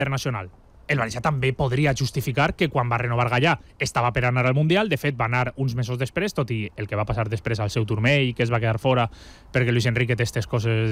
internacional. El València també podria justificar que quan va renovar Gallà estava per anar al Mundial. De fet, va anar uns mesos després, tot i el que va passar després al seu turmell, que es va quedar fora perquè Luis Enrique té aquestes coses